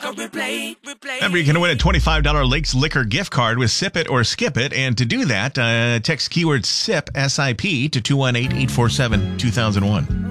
Remember, you can win a $25 Lakes Liquor gift card with Sip It or Skip It. And to do that, text keyword SIP, S-I-P, to 218-847-2001.